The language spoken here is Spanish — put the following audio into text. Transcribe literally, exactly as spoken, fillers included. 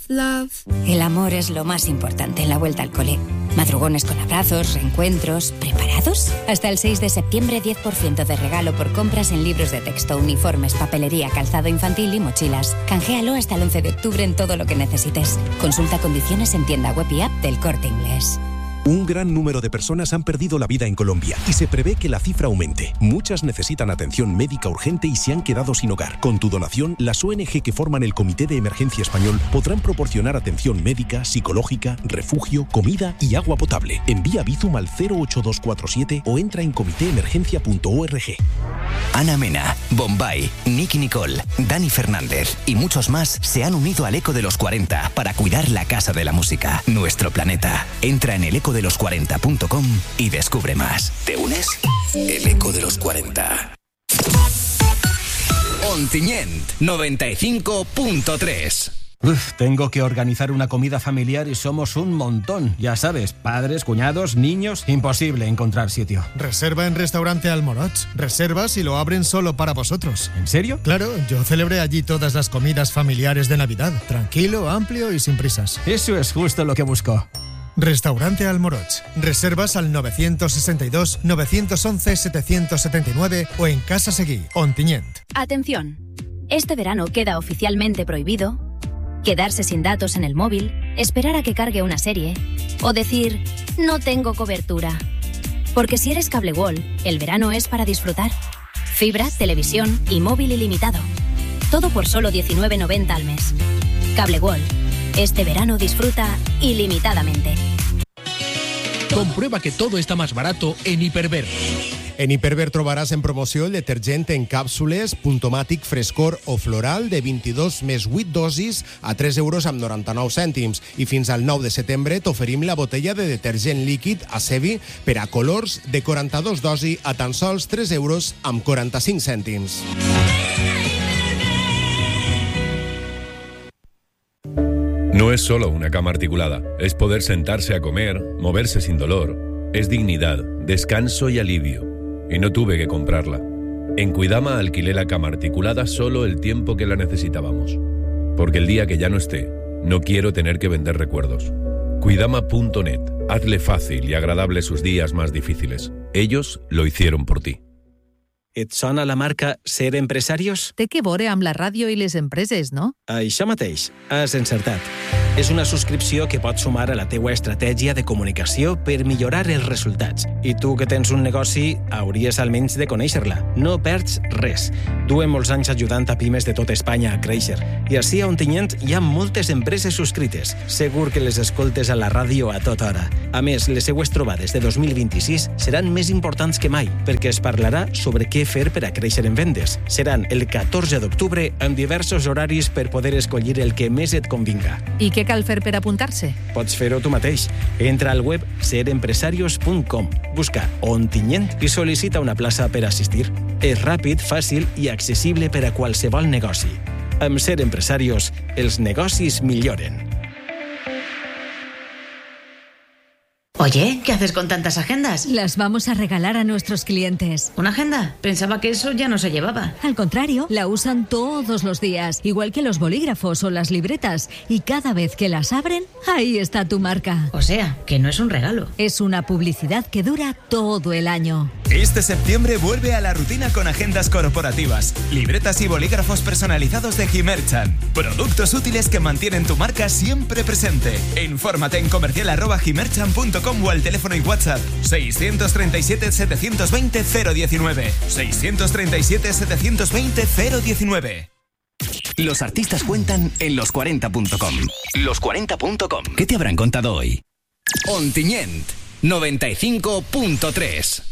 love. El amor es lo más importante en la vuelta al cole. Madrugones con abrazos, reencuentros... ¿Preparados? Hasta el seis de septiembre, diez por ciento de regalo por compras en libros de texto, uniformes, papelería, calzado infantil y mochilas. Canjealo hasta el once de octubre en todo lo que necesites. Consulta condiciones en tienda web y app del Corte Inglés. Un gran número de personas han perdido la vida en Colombia y se prevé que la cifra aumente. Muchas necesitan atención médica urgente y se han quedado sin hogar. Con tu donación, las O N G que forman el Comité de Emergencia Español podrán proporcionar atención médica, psicológica, refugio, comida y agua potable. Envía Bizum al cero ocho dos cuatro siete o entra en comité emergencia punto org. Ana Mena, Bombay, Nicky Nicole, Dani Fernández y muchos más se han unido al Eco de los cuarenta para cuidar la Casa de la Música, nuestro planeta. Entra en el eco de los cuarenta punto com y descubre más. ¿Te unes? El Eco de los cuarenta. Ontinyent, noventa y cinco punto tres. Uf, tengo que organizar una comida familiar y somos un montón. Ya sabes, padres, cuñados, niños... Imposible encontrar sitio. Reserva en Restaurante Almoroch. Reservas y lo abren solo para vosotros. ¿En serio? Claro, yo celebré allí todas las comidas familiares de Navidad. Tranquilo, amplio y sin prisas. Eso es justo lo que busco. Restaurante Almoroch. Reservas al nueve seis dos, nueve once, siete siete nueve o en Casa Seguí, Ontinyent. Atención. Este verano queda oficialmente prohibido quedarse sin datos en el móvil, esperar a que cargue una serie o decir no tengo cobertura. Porque si eres Cable World, el verano es para disfrutar. Fibra, televisión y móvil ilimitado. Todo por solo diecinueve noventa al mes. Cable World. Este verano disfruta ilimitadamente. Comprueba que todo está más barato en Hiperver. En Hiperver trobaràs en promoció el detergent en càpsules Puntomàtic Frescor o Floral de vint-i-dos més vuit dosis a tres euros amb noranta-nou cèntims. I fins al nou de setembre t'oferim la botella de detergent líquid Acevi per a colors de quaranta-dos dosis a tan sols tres euros amb quaranta-cinc cèntims. No es solo una cama articulada, es poder sentarse a comer, moverse sin dolor. Es dignidad, descanso y alivio. Y no tuve que comprarla. En Cuidama alquilé la cama articulada solo el tiempo que la necesitábamos. Porque el día que ya no esté, no quiero tener que vender recuerdos. Cuidama punto net. Hazle fácil y agradable sus días más difíciles. Ellos lo hicieron por ti. Et sona la marca Ser Empresarios? Té que veure amb la ràdio i les empreses, no? Això mateix, has encertat. És una subscripció que pot sumar a la teua estratègia de comunicació per millorar els resultats. I tu que tens un negoci, hauries almenys de conèixer-la. No perds res. Duem molts anys ajudant a pimes de tota Espanya a créixer. I així a Ontinyent hi ha moltes empreses subscrites. Segur que les escoltes a la ràdio a tota hora. A més, les seues trobades de dos mil vint-i-sis seran més importants que mai, perquè es parlarà sobre què fer per a créixer en vendes. Seran el catorze d'octubre amb diversos horaris per poder escollir el que més et convinga. I què cal fer per apuntar-se? Pots fer-ho tu mateix. Entra al web ser empresarios punt com, busca Ontinyent i sol·licita una plaça per assistir. És ràpid, fàcil i accessible per a qualsevol negoci. Amb Ser Empresarios, els negocis milloren. Oye, ¿qué haces con tantas agendas? Las vamos a regalar a nuestros clientes. ¿Una agenda? Pensaba que eso ya no se llevaba. Al contrario, la usan todos los días, igual que los bolígrafos o las libretas. Y cada vez que las abren, ahí está tu marca. O sea, que no es un regalo. Es una publicidad que dura todo el año. Este septiembre vuelve a la rutina con agendas corporativas, libretas y bolígrafos personalizados de Gimerchan. Productos útiles que mantienen tu marca siempre presente. Infórmate en comercial arroba gimerchan punto com o al teléfono y WhatsApp seiscientos treinta y siete, setecientos veinte, cero diecinueve. seiscientos treinta y siete, setecientos veinte, cero diecinueve. Los artistas cuentan en los cuarenta punto com. los cuarenta punto com. ¿Qué te habrán contado hoy? Ontinyent, noventa y cinco punto tres.